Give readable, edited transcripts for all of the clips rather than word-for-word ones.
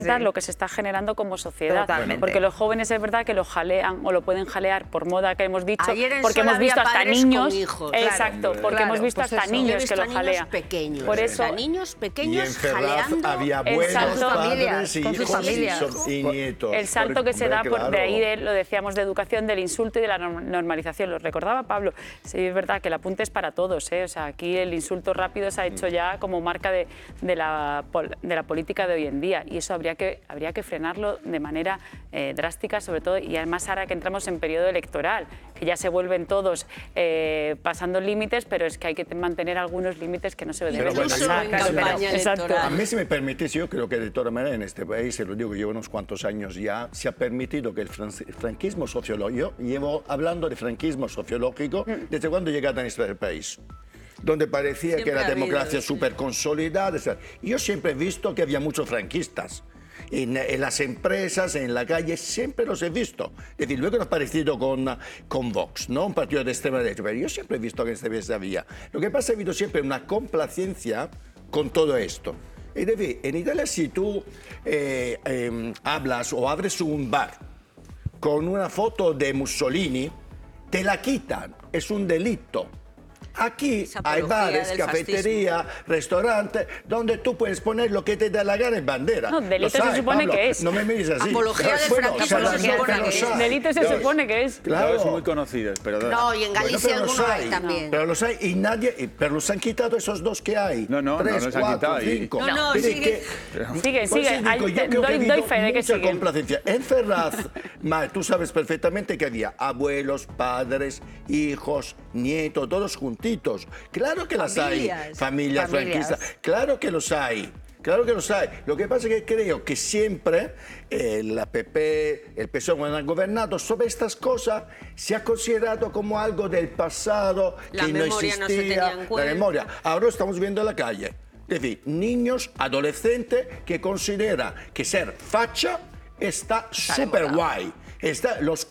lo que se está generando como sociedad. Totalmente. Porque los jóvenes es verdad que lo jalean o lo pueden jalear por moda, que hemos dicho, Ayer en porque Sol hemos visto había hasta padres niños. con hijos. Exacto, porque hemos visto pues hasta eso. Yo he niños visto que a lo niños jalean. pequeños, Por eso, a niños Y en pequeños Ferraz jaleando. había el abuelos, salto- padres, con sus hijos familias. y nietos. el salto que se da Hombre, de ahí, claro. lo decíamos, de educación, del insulto y de la normalización. Lo recordaba Pablo. Sí, es verdad que el apunte es para todos, ¿eh? O sea, aquí el insulto rápido se ha hecho ya como marca de la política de hoy en día, y eso habría que frenarlo de manera drástica, sobre todo, y además ahora que entramos en periodo electoral, que ya se vuelven todos pasando límites, pero es que hay que mantener algunos límites que no se deben bueno, pasar. en campaña Exacto. electoral. A mí, si me permitís, yo creo que de todas maneras en este país, se lo digo, llevo unos cuantos años ya, se ha permitido que el franquismo sociológico, yo llevo hablando de franquismo sociológico desde cuando llegué a este país, donde parecía Siempre que la ha habido, democracia sí. súper consolidada. Y yo siempre he visto que había muchos franquistas. En las empresas, en la calle, siempre los he visto. Es decir, luego nos ha parecido con Vox, ¿no? Un partido de extrema derecha, pero yo siempre he visto que en este país había. Lo que pasa es que ha habido siempre una complacencia con todo esto. Es decir, en Italia, si tú hablas o abres un bar con una foto de Mussolini, te la quitan, es un delito. Aquí Esa hay apología bares, del cafeterías, restaurantes, donde tú puedes poner lo que te da la gana en bandera. No, delito Los se hay, supone Pablo, que es. No me mires así. Apología del franquismo o sea, se supone que es. Delito se supone que es. Claro. Todos muy conocidos, pero... No, y en Galicia pero los algunos hay también. Pero los hay y nadie, pero los han quitado esos dos que hay. No, no, 3, no los han 4, quitado y- 5. No, Mire sigue. que- Sigue, Por sigue. eso digo, yo creo que ha Doy habido fe de que mucha sigue. complacencia. En Ferraz, tú sabes perfectamente que había abuelos, padres, hijos, nietos, todos juntitos. Claro que las hay. Familias franquistas. Claro que los hay. Claro que los hay. Lo que pasa es que creo que siempre la PP, el PSOE cuando han gobernado, sobre estas cosas se ha considerado como algo del pasado, La que no memoria no se existía. tenía en cuenta. La memoria. Ahora estamos viendo en la calle. Es decir, niños, adolescentes que consideran que ser facha está súper guay. Las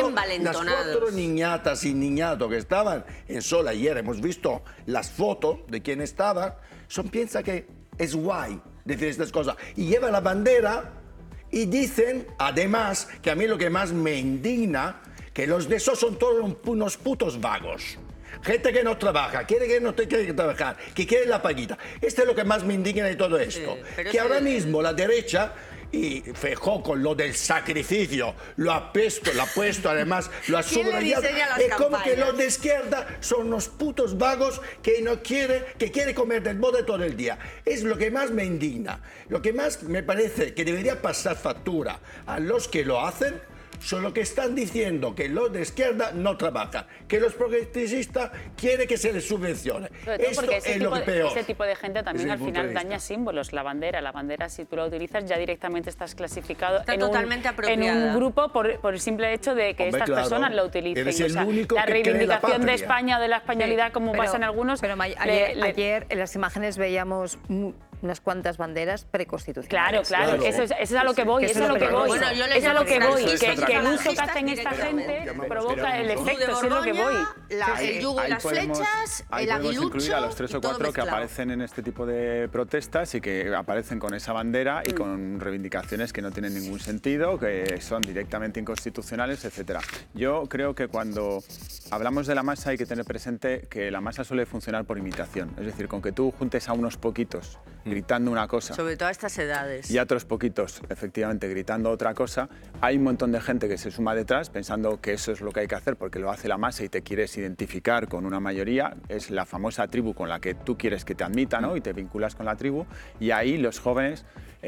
cuatro niñatas y niñatos que estaban en Sol ayer, hemos visto las fotos de quién estaban, piensan que es guay decir estas cosas. Y llevan la bandera y dicen, además, que a mí lo que más me indigna, que los de esos son todos unos putos vagos. Gente que no trabaja, que no quiere trabajar, que quiere la paguita. Esto es lo que más me indigna de todo esto. Que ahora mismo la derecha, y Feijóo con lo del sacrificio, lo ha puesto además, lo ha subrayado. Es como que los de izquierda son unos putos vagos que quiere comer del bote todo el día. Es lo que más me indigna. Lo que más me parece que debería pasar factura a los que lo hacen son los que están diciendo que los de izquierda no trabajan, que los progresistas quieren que se les subvencione. Sobre todo Esto porque es lo que peor. ese tipo de gente también Desde al mi punto final de daña vista. símbolos. La bandera, si tú la utilizas, ya directamente estás clasificado Está en totalmente en apropiada. un grupo por el simple hecho de que Hombre, estas claro. personas la utilicen. Eres el único la que cree en la reivindicación de patria. España o de la españolidad, como pasa en algunos. Pero ayer en las imágenes veíamos unas cuantas banderas preconstitucionales. Claro, eso es a lo que voy, Que eso es a lo que voy. Bueno, yo les Es a lo llamo que voy, franquistas que el uso que falangistas hacen esta gente directamente. provoca el El efecto, de eso es lo que voy. Borgoña, el yugo y Ahí las flechas, ahí el podemos aguilucho incluir a los 3 y o todo 4 que mezclado. aparecen en este tipo de protestas y que aparecen con esa bandera y con reivindicaciones que no tienen ningún sentido, que son directamente inconstitucionales, etc. Yo creo que cuando hablamos de la masa hay que tener presente que la masa suele funcionar por imitación. Es decir, con que tú juntes a unos poquitos gritando una cosa Sobre todo a estas edades. y a otros poquitos, efectivamente, gritando otra cosa, hay un montón de gente que se suma detrás pensando que eso es lo que hay que hacer porque lo hace la masa y te quieres identificar con una mayoría, es la famosa tribu con la que tú quieres que te admita, ¿no? Y te vinculas con la tribu, y ahí los jóvenes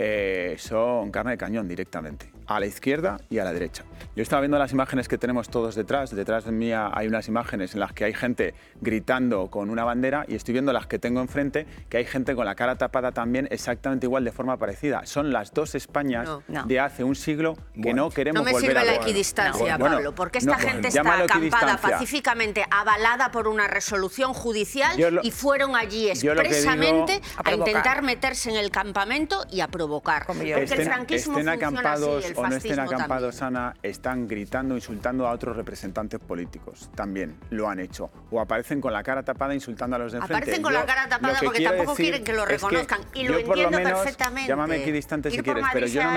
son carne de cañón directamente, a la izquierda y a la derecha. Yo estaba viendo las imágenes que tenemos todos detrás de mía hay unas imágenes en las que hay gente gritando con una bandera y estoy viendo las que tengo enfrente, que hay gente con la cara tapada también exactamente igual de forma parecida. Son las dos Españas No. de hace un siglo que no queremos No me volver sirve a la ver. equidistancia, Bueno, Pablo, porque esta no, gente está llámalo acampada equidistancia. pacíficamente, avalada por una resolución judicial y fueron allí yo lo que expresamente digo- a intentar meterse en el campamento y a provocar. Como yo. Porque el franquismo estén funciona acampados así, el o no estén fascismo acampados, también. Ana, están gritando, insultando a otros representantes políticos. También lo han hecho. O aparecen con la cara tapada insultando a los de enfrente. Aparecen con la cara tapada lo que porque quiero tampoco decir quieren que lo es que reconozcan. Y lo yo por lo entiendo menos, perfectamente. Llámame equidistante si Ir por quieres, pero yo no me